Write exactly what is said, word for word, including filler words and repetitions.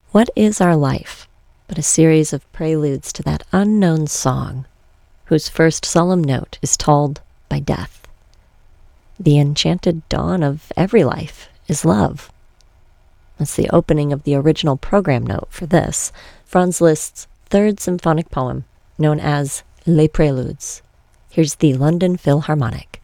What is our life but a series of preludes to that unknown song, whose first solemn note is tolled by death? The enchanted dawn of every life is love. That's the opening of the original program note for this, Franz Liszt's third symphonic poem, known as Les Préludes. Here's the London Philharmonic.